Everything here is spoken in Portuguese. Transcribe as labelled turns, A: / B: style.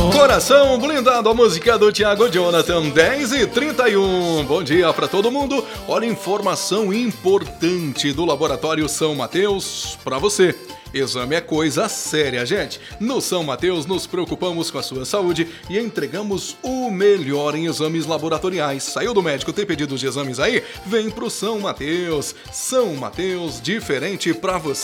A: Coração blindado, a música do Thiago Jonathan, 10h31. Bom dia pra todo mundo. Olha, informação importante do Laboratório São Mateus pra você. Exame é coisa séria, gente. No São Mateus nos preocupamos com a sua saúde e entregamos o melhor em exames laboratoriais. Saiu do médico, tem pedidos de exames aí? Vem pro São Mateus. São Mateus, diferente pra você.